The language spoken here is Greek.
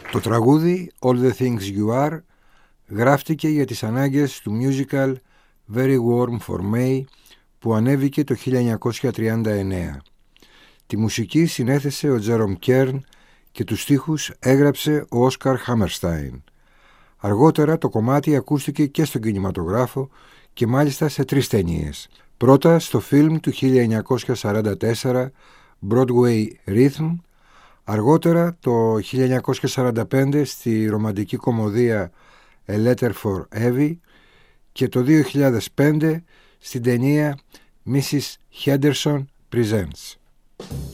Το τραγούδι All the Things You Are γράφτηκε για τις ανάγκες του musical Very Warm for May που ανέβηκε το 1939. Τη μουσική συνέθεσε ο Τζέρομ Κέρν και τους στίχους έγραψε ο Όσκαρ Χάμερστάιν. Αργότερα το κομμάτι ακούστηκε και στον κινηματογράφο και μάλιστα σε 3 ταινίες. Πρώτα στο φιλμ του 1944 Broadway Rhythm, αργότερα το 1945 στη ρομαντική κομμωδία A Letter for Evie και το 2005 στην ταινία Mrs. Henderson Presents.